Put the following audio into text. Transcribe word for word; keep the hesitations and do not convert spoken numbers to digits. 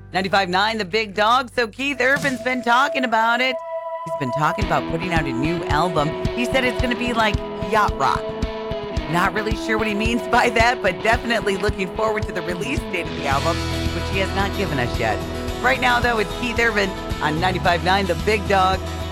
ninety-five point nine The Big Dog. So Keith Urban's been talking about it. He's been talking about putting out a new album. He said it's going to be like yacht rock. Not really sure what he means by that, but definitely looking forward to the release date of the album, which he has not given us yet. Right now, though, it's Keith Urban on ninety-five point nine The Big Dog.